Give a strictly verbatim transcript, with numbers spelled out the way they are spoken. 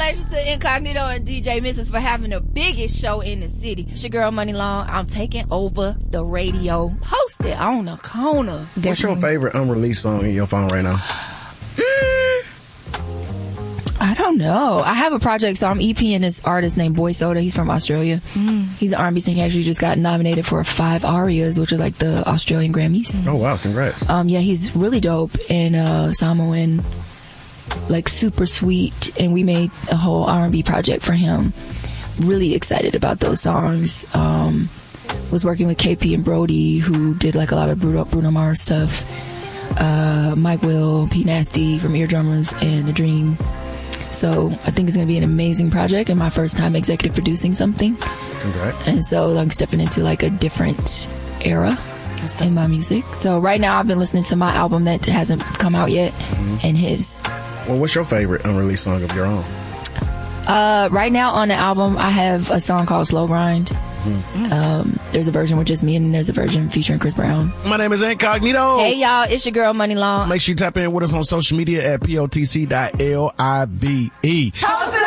Congratulations to Incognito and D J Missus for having the biggest show in the city. It's your girl, Money Long. I'm taking over the radio. Posted on the corner. What's Definitely. your favorite unreleased song in your phone right now? Mm, I don't know. I have a project, so I'm EPing this artist named Boy Soda. He's from Australia. Mm. He's an R and B singer. He actually just got nominated for five Arias, which is like the Australian Grammys. Oh, wow. Congrats. Um, yeah, he's really dope and uh, Samoan, like super sweet. And we made a whole R and B project for him. Really excited about those songs. Um, was working with K P and Brody, who did like a lot of Bruno, Bruno Mars stuff. Uh, Mike Will, Pete Nasty from Eardrummers, and The Dream. So I think it's going to be an amazing project and my first time executive producing something. Congrats. And so I'm stepping into like a different era in my music. So right now I've been listening to my album that hasn't come out yet, mm-hmm. and his. Well, what's your favorite unreleased song of your own? Uh, right now on the album I have a song called Slow Grind. Mm-hmm. Um, there's a version with just me, and there's a version featuring Chris Brown. My name is Incognito. Hey y'all, it's your girl Money Long. Make sure you tap in with us on social media at P O T C dot L I V E.